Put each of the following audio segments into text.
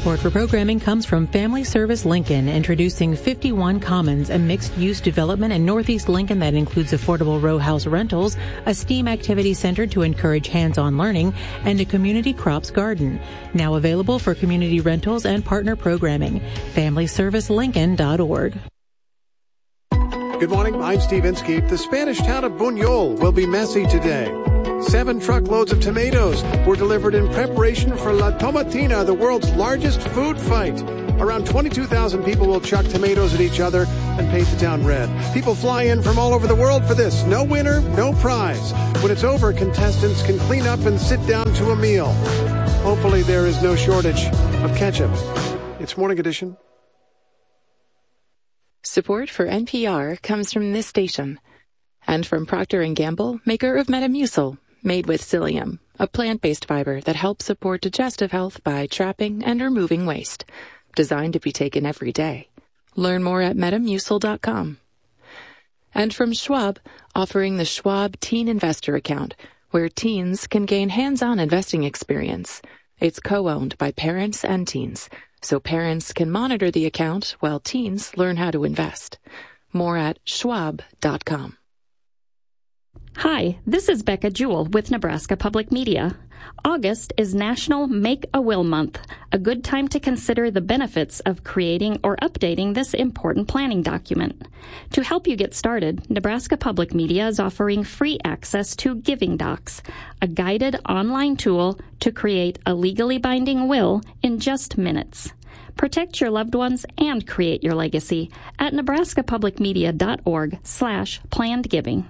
Support for programming comes from Family Service Lincoln, introducing 51 Commons, a mixed-use development in Northeast Lincoln that includes affordable row house rentals, a STEAM activity center to encourage hands-on learning, and a community crops garden. Now available for community rentals and partner programming. FamilyServiceLincoln.org. Good morning, I'm Steve Inskeep. The Spanish town of Buñol will be messy today. 7 truckloads of tomatoes were delivered in preparation for La Tomatina, the world's largest food fight. Around 22,000 people will chuck tomatoes at each other and paint the town red. People fly in from all over the world for this. No winner, no prize. When it's over, contestants can clean up and sit down to a meal. Hopefully there is no shortage of ketchup. It's Morning Edition. Support for NPR comes from this station and from Procter & Gamble, maker of Metamucil, made with psyllium, a plant-based fiber that helps support digestive health by trapping and removing waste. Designed to be taken every day. Learn more at Metamucil.com. And from Schwab, offering the Schwab Teen Investor Account, where teens can gain hands-on investing experience. It's co-owned by parents and teens, so parents can monitor the account while teens learn how to invest. More at Schwab.com. Hi, this is Becca Jewell with Nebraska Public Media. August is National Make a Will Month, a good time to consider the benefits of creating or updating this important planning document. To help you get started, Nebraska Public Media is offering free access to Giving Docs, a guided online tool to create a legally binding will in just minutes. Protect your loved ones and create your legacy at nebraskapublicmedia.org/plannedgiving.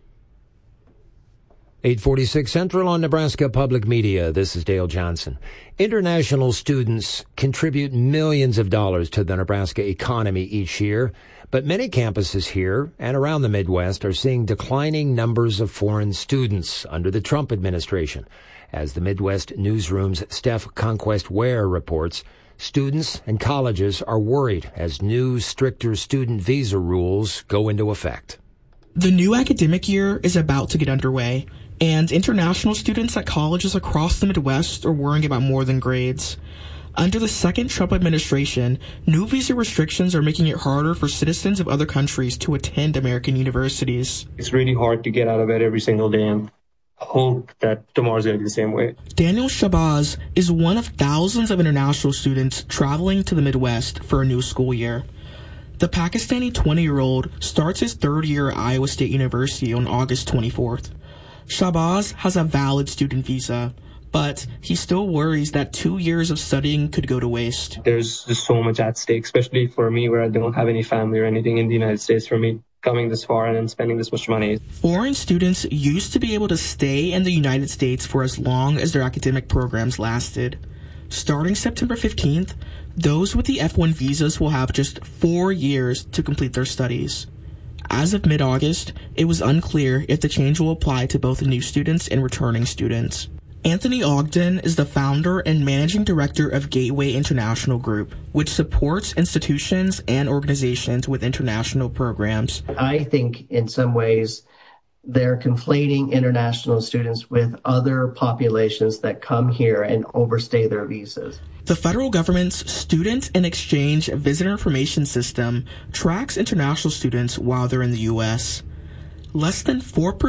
846 Central on Nebraska Public Media. This is Dale Johnson. International students contribute millions of dollars to the Nebraska economy each year, but many campuses here and around the Midwest are seeing declining numbers of foreign students under the Trump administration. As the Midwest Newsroom's Steph Conquest Ware reports, students and colleges are worried as new, stricter student visa rules go into effect. The new academic year is about to get underway, and international students at colleges across the Midwest are worrying about more than grades. Under the second Trump administration, new visa restrictions are making it harder for citizens of other countries to attend American universities. It's really hard to get out of bed every single day and hope that tomorrow's going to be the same way. Daniel Shabazz is one of thousands of international students traveling to the Midwest for a new school year. The Pakistani 20-year-old starts his third year at Iowa State University on August 24th. Shabazz has a valid student visa, but he still worries that 2 years of studying could go to waste. There's just so much at stake, especially for me where I don't have any family or anything in the United States, for me coming this far and then spending this much money. Foreign students used to be able to stay in the United States for as long as their academic programs lasted. Starting September 15th, those with the F1 visas will have just 4 years to complete their studies. As of mid-August, it was unclear if the change will apply to both new students and returning students. Anthony Ogden is the founder and managing director of Gateway International Group, which supports institutions and organizations with international programs. I think in some ways they're conflating international students with other populations that come here and overstay their visas. The federal government's Student and Exchange Visitor Information System tracks international students while they're in the U.S. Less than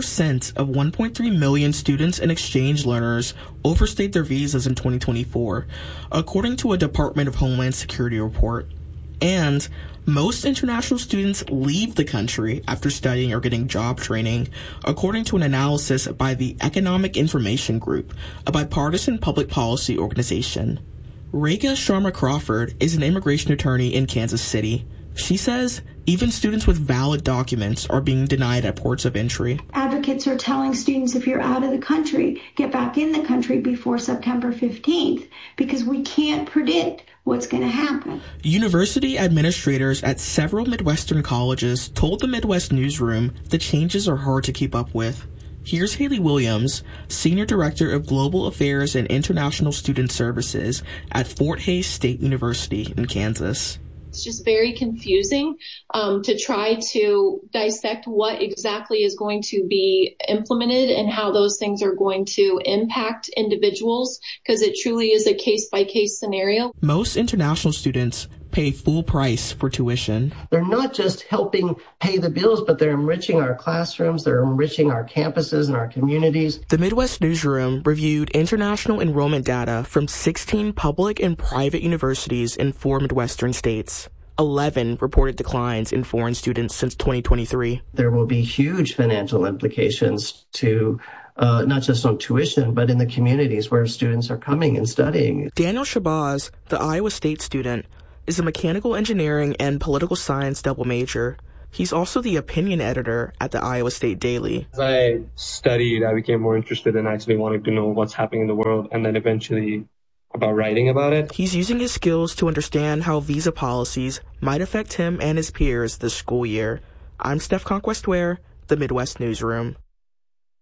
4% of 1.3 million students and exchange learners overstayed their visas in 2024, according to a Department of Homeland Security report. And most international students leave the country after studying or getting job training, according to an analysis by the Economic Information Group, a bipartisan public policy organization. Rega Sharma Crawford is an immigration attorney in Kansas City. She says even students with valid documents are being denied at ports of entry. Advocates are telling students if you're out of the country, get back in the country before September 15th, because we can't predict what's going to happen. University administrators at several Midwestern colleges told the Midwest Newsroom the changes are hard to keep up with. Here's Haley Williams, Senior Director of Global Affairs and International Student Services at Fort Hays State University in Kansas. It's just very confusing to try to dissect what exactly is going to be implemented and how those things are going to impact individuals, because it truly is a case-by-case scenario. Most international students pay full price for tuition. They're not just helping pay the bills, but they're enriching our classrooms, they're enriching our campuses and our communities. The Midwest Newsroom reviewed international enrollment data from 16 public and private universities in 4 Midwestern states. 11 reported declines in foreign students since 2023. There will be huge financial implications to not just on tuition, but in the communities where students are coming and studying. Daniel Shabazz, the Iowa State student, is a mechanical engineering and political science double major. He's also the opinion editor at the Iowa State Daily. As I studied, I became more interested in actually wanting to know what's happening in the world, and then eventually about writing about it. He's using his skills to understand how visa policies might affect him and his peers this school year. I'm Steph Conquest Ware, the Midwest Newsroom.